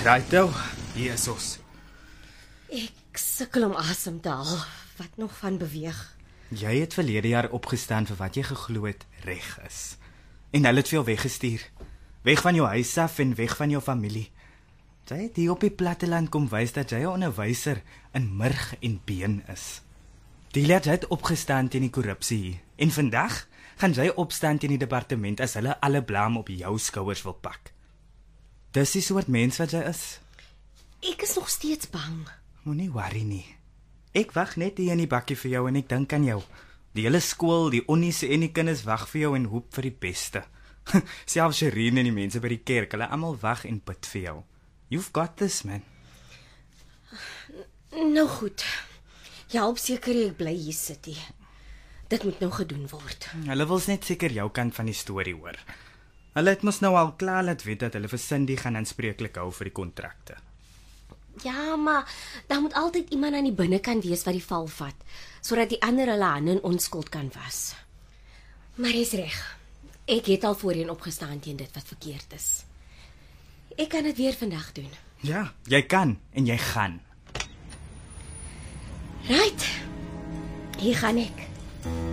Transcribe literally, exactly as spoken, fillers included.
Right nou, hier is ons. Ek sukkel om asem te haal. Wat nog van beweeg? Jy het verlede jaar opgestaan vir wat jy geglo het reg is. En hulle het vir jou weggestuur. Weg van jou huis af en weg van jou familie. Jy het hier op die platteland kom wys dat jy 'n onderwyser in murg en been is. Die leer het opgestaan teen die korrupsie hier. En vandag gaan jy opstaan teen die departement as hulle alle blame op jou skouers wil pak. Dis die soort mens wat jy is. Ek is nog steeds bang. Moenie worry nie. Ek wag net hier in die bakkie vir jou en ek dink aan jou. Die hele skool, die onnies en die kinders wag vir jou en hoop vir die beste. Selfs Sherine en die mense by die kerk, hulle almal wag en bid vir jou. You've got this, man. Nou goed. Jy help seker ek bly hier sit hier. Dit moet nou gedoen word. Hulle wil net seker jou kant van die storie hoor. Hulle het mos nou al klaar laat weet dat hulle vir Cindy gaan aanspreeklik hou vir die kontrakte. Ja, maar daar moet altyd iemand aan die binnekant wees wat die val vat, sodat die ander hulle hande in onskuld kan was. Maar jy's reg. Ek het al voorheen opgestaan teen dit wat verkeerd is. Ek kan dit weer vandag doen. Ja, jy kan en jy gaan. Right. Hier gaan ek.